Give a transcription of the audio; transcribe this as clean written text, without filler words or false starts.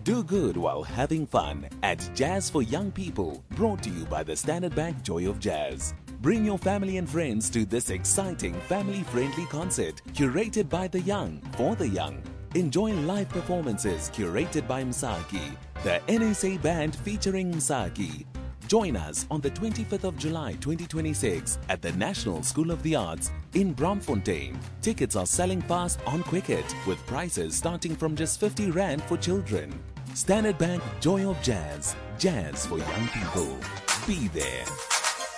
Do good while having fun at Jazz for Young People, brought to you by the Standard Bank Joy of Jazz. Bring your family and friends to this exciting family-friendly concert curated by the young for the young. Enjoy live performances curated by Msaki, the NSA band featuring Msaki. Join us on the 25th of July 2026 at the National School of the Arts in Braamfontein. Tickets are selling fast on Quicket with prices starting from just 50 Rand for children. Standard Bank Joy of Jazz. Jazz for young people. Be there.